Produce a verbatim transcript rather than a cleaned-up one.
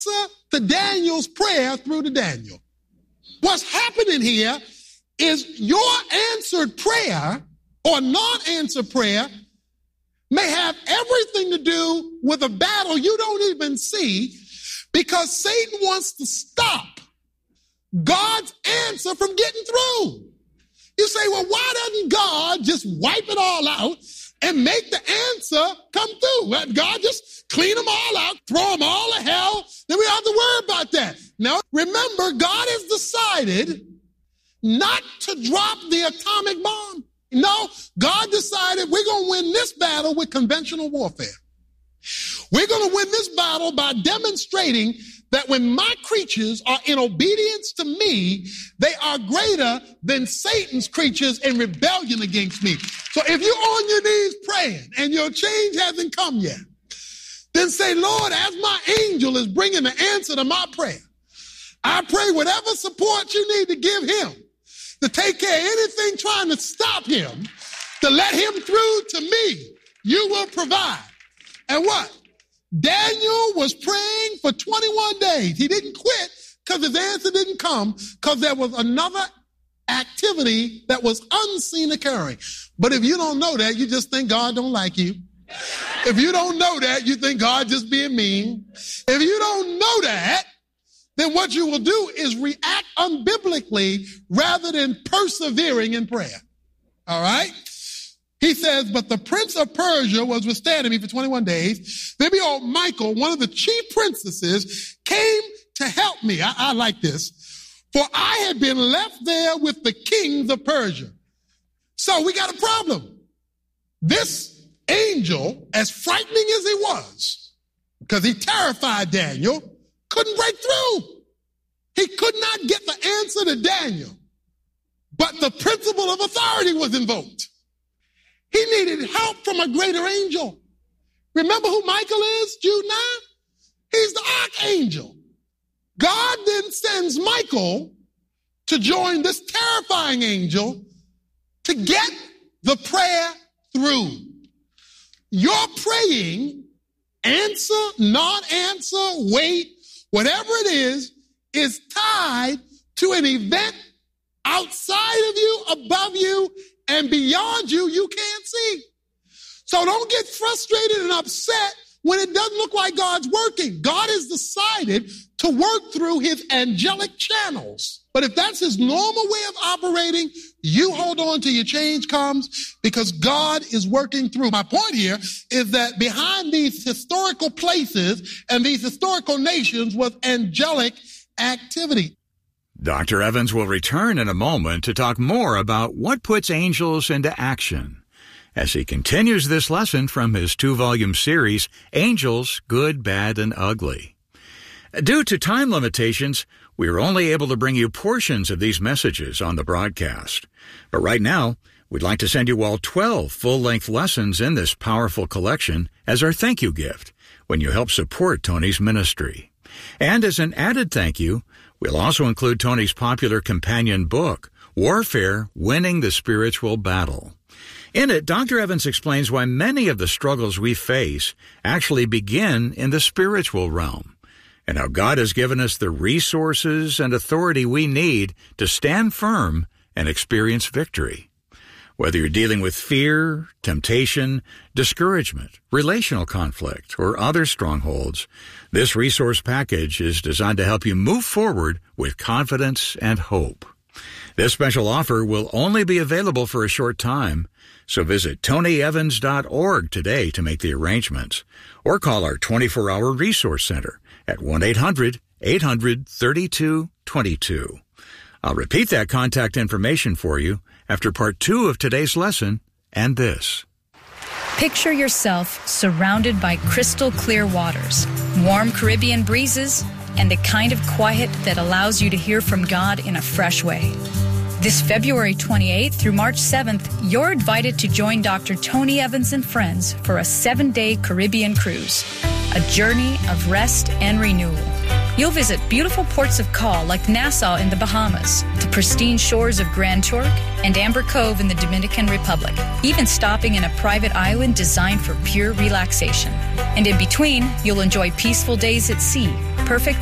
to Daniel's prayer through to Daniel. What's happening here is your answered prayer or non-answered prayer may have everything to do with a battle you don't even see, because Satan wants to stop God's answer from getting through. You say, well, why doesn't God just wipe it all out and make the answer come through? Let God just clean them all out, throw them all to hell, then we don't have to worry about that. Now, remember, God has decided not to drop the atomic bomb. No, God decided we're going to win this battle with conventional warfare. We're going to win this battle by demonstrating that when my creatures are in obedience to me, they are greater than Satan's creatures in rebellion against me. So if you're on your knees praying and your change hasn't come yet, then say, Lord, as my angel is bringing the answer to my prayer, I pray whatever support you need to give him to take care of anything trying to stop him, to let him through to me, you will provide. And what? Daniel was praying for twenty-one days. He didn't quit because his answer didn't come, because there was another activity that was unseen occurring. But if you don't know that, you just think God don't like you. If you don't know that, you think God just being mean. If you don't know that, then what you will do is react unbiblically rather than persevering in prayer. All right? He says, but the prince of Persia was withstanding me for twenty-one days. Then behold, Michael, one of the chief princesses, came to help me. I, I like this. For I had been left there with the kings of Persia. So we got a problem. This angel, as frightening as he was, because he terrified Daniel, couldn't break through. He could not get the answer to Daniel. But the principle of authority was invoked. He needed help from a greater angel. Remember who Michael is, Jude nine? He's the archangel. God then sends Michael to join this terrifying angel to get the prayer through. Your praying, answer, non-answer, wait, whatever it is, is tied to an event outside of you, above you, and beyond you, you can't see. So don't get frustrated and upset when it doesn't look like God's working. God has decided to work through his angelic channels. But if that's his normal way of operating, you hold on till your change comes, because God is working through. My point here is that behind these historical places and these historical nations was angelic activity. Doctor Evans will return in a moment to talk more about what puts angels into action as he continues this lesson from his two-volume series, Angels, Good, Bad, and Ugly. Due to time limitations, we are only able to bring you portions of these messages on the broadcast. But right now, we'd like to send you all twelve full-length lessons in this powerful collection as our thank you gift when you help support Tony's ministry. And as an added thank you, we'll also include Tony's popular companion book, Warfare, Winning the Spiritual Battle. In it, Doctor Evans explains why many of the struggles we face actually begin in the spiritual realm, and how God has given us the resources and authority we need to stand firm and experience victory. Whether you're dealing with fear, temptation, discouragement, relational conflict, or other strongholds, this resource package is designed to help you move forward with confidence and hope. This special offer will only be available for a short time, so visit tony evans dot org today to make the arrangements, or call our twenty-four hour resource center at one eight hundred eight hundred thirty-two twenty-two. I'll repeat that contact information for you after part two of today's lesson and this. Picture yourself surrounded by crystal clear waters, warm Caribbean breezes, and the kind of quiet that allows you to hear from God in a fresh way. This February twenty-eighth through March seventh, you're invited to join Doctor Tony Evans and friends for a seven-day Caribbean cruise, a journey of rest and renewal. You'll visit beautiful ports of call like Nassau in the Bahamas, the pristine shores of Grand Turk, and Amber Cove in the Dominican Republic, even stopping in a private island designed for pure relaxation. And in between, you'll enjoy peaceful days at sea, perfect